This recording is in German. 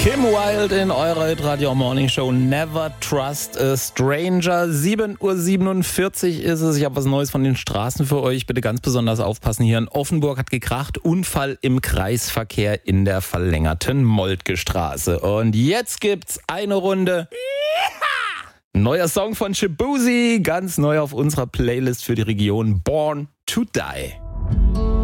Kim Wilde in eurer Radio Morning Show Never Trust a Stranger. 7:47 Uhr ist es. Ich habe was Neues von den Straßen für euch. Bitte ganz besonders aufpassen. Hier in Offenburg hat gekracht. Unfall im Kreisverkehr in der verlängerten Moltke Straße. Und jetzt gibt's eine Runde. Neuer Song von Shaboozey. Ganz neu auf unserer Playlist für die Region Born to Die.